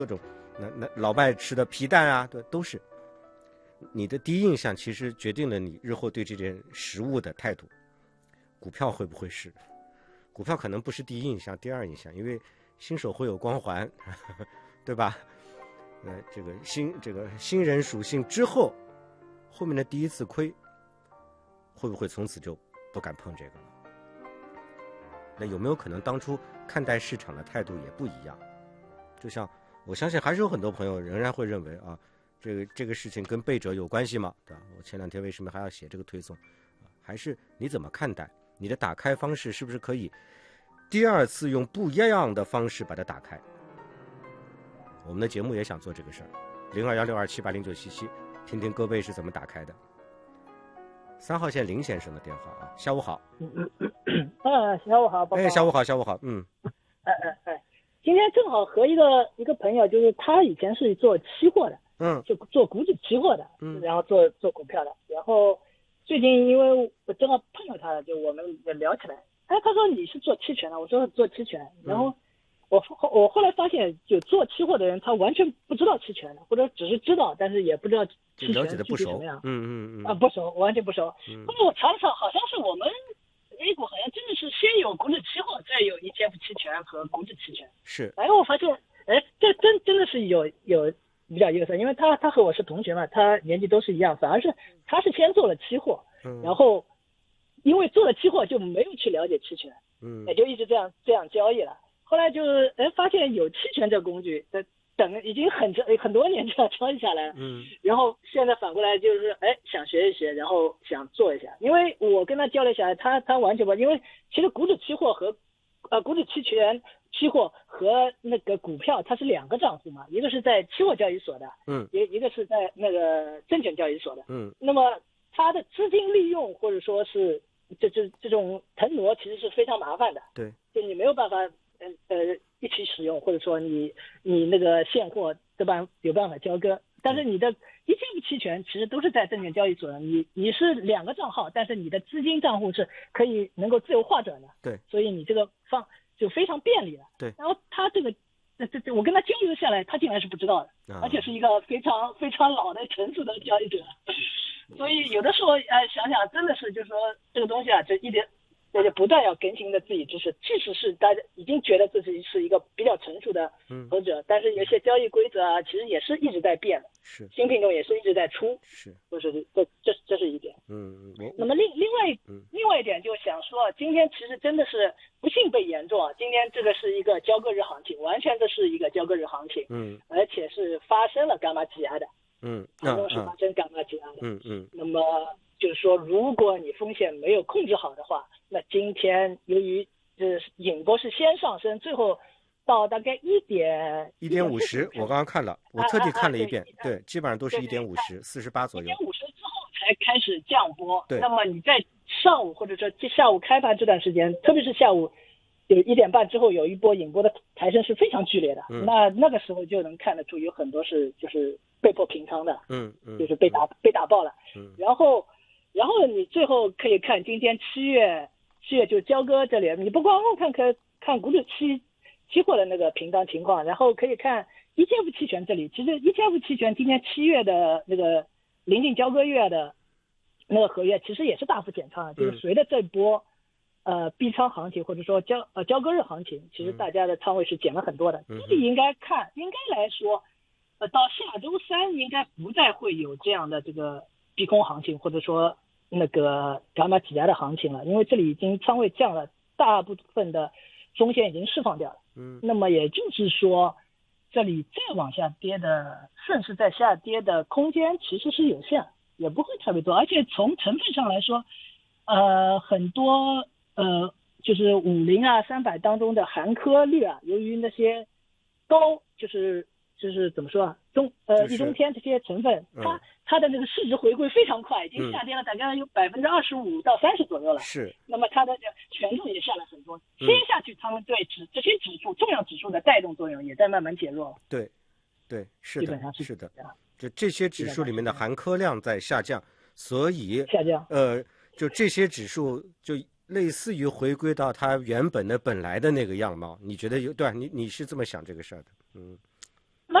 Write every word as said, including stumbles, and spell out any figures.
各种那那老外吃的皮蛋啊，对，都是。你的第一印象其实决定了你日后对这件食物的态度。股票会不会是？股票可能不是第一印象，第二印象，因为新手会有光环，呵呵对吧？呃，这个新这个新人属性之后，后面的第一次亏，会不会从此就不敢碰这个了？那有没有可能当初看待市场的态度也不一样？就像我相信还是有很多朋友仍然会认为啊，这个这个事情跟背者有关系吗？对吧？我前两天为什么还要写这个推送？还是你怎么看待？你的打开方式是不是可以第二次用不一样的方式把它打开？我们的节目也想做这个事儿，零二幺六二七八零九七七，听听各位是怎么打开的。三号线林先生的电话啊，下午好。 啊，下午好， 哎，下午好，下午好，嗯。 哎哎哎，今天正好和一个一个朋友，就是他以前是做期货的， 嗯， 就做股指期货的， 嗯， 然后做做股票的，然后最近因为我正好碰到他了，就我们也聊起来。哎，他说你是做期权的，我说做期权，然后我我后来发现，就做期货的人他完全不知道期权的，或者只是知道，但是也不知道期权具体什么样。 嗯嗯嗯。 啊，不熟，完全不熟。 嗯。 那么我查了查，好像是我们 A 股好像真的是先有股指期货，再有 E T F 期权和股指期权。 是。 然后我发现，哎，这真真的是有有比较意思，因为他他和我是同学嘛，他年纪都是一样，反而是他是先做了期货， 嗯， 然后因为做了期货就没有去了解期权， 嗯， 也就一直这样这样交易了。后来就是哎发现有期权这个工具，在等已经很很多年这样交易下来， 嗯， 然后现在反过来就是哎想学一学，然后想做一下，因为我跟他交流下来，他他完全不，因为其实股指期货和呃股指期权期货和那个股票它是两个账户嘛，一个是在期货交易所的， 嗯， 一一个是在那个证券交易所的， 嗯， 那么它的资金利用或者说是这这这种腾挪其实是非常麻烦的， 对， 就你没有办法呃呃一起使用，或者说你你那个现货对吧有办法交割，但是你的 E T F 期权其实都是在证券交易所的，你你是两个账号，但是你的资金账户是可以能够自由划转的， 对， 所以你这个放就非常便利了， 对。 然后他这个这这这我跟他交流下来，他竟然是不知道的， 啊、 而且是一个非常非常老的成熟的交易者，所以有的时候呃想想真的是就是说这个东西啊，就一点。那就不断要更新的自己知识，即使是大家已经觉得自己是一个比较成熟的投资者，嗯、但是有些交易规则啊，其实也是一直在变的， 是新品种也是一直在出， 是， 就是这这这是一点。 嗯， 那么另另外、 嗯、 另外一点就想说，今天其实真的是不幸被言中啊，今天这个是一个交割日行情，完全的是一个交割日行情， 嗯， 而且是发生了伽马挤压的， 嗯， 盘中是发生伽马挤压的， 嗯嗯， 那么就是说，如果你风险没有控制好的话，那今天由于这引波是先上升，最后到大概一点一点五十，我刚刚看了，我特地看了一遍， 啊啊啊对，基本上都是一点五十，四十八左右。 一点五十之后才开始降波， 对。 那么你在上午或者说下午开盘这段时间，特别是下午有一点半之后有一波引波的抬升是非常剧烈的， 嗯、 那那个时候就能看得出有很多是就是被迫平仓的， 嗯嗯， 就是被打、嗯、被打爆了， 嗯， 然后。然后你最后可以看今天七月七月就交割这里，你不光看看看股指期期货的那个平仓情况，然后可以看 E T F 期权这里，其实 E T F 期权今天七月的那个临近交割月的那个合约其实也是大幅减仓的，就是随着这波呃逼仓行情或者说交呃交割日行情，其实大家的仓位是减了很多的， 嗯、 这里应该看应该来说呃到下周三应该不再会有这样的这个逼空行情或者说那个伽马挤压的行情了，因为这里已经仓位降了，大部分的风险已经释放掉了。 嗯， 那么也就是说，这里再往下跌的，顺势再下跌的空间其实是有限，也不会特别多。而且从成分上来说，呃，很多呃就是五零啊、三百当中的含科率啊，由于那些高就是就是怎么说啊，中呃易中天这些成分， 嗯、 它它的那个市值回归非常快，已经下跌了大概有百分之二十五到三十左右了。 是。 那么它的权重也下来很多，先下去，他们对指这些指数重要指数的带动作用也在慢慢减弱了。 对，对，是的， 基本上是是的。就这些指数里面的含科量在下降，所以下降。 呃，就这些指数就类似于回归到它原本的本来的那个样貌。你觉得有对吧？你你是这么想这个事儿的？嗯。